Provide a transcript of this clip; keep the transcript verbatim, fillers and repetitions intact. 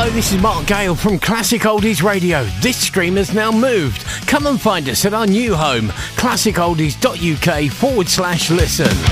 Hello, this is Mark Gale from Classic Oldies Radio. This stream has now moved. Come and find us at our new home, classic oldies dot U K forward slash listen.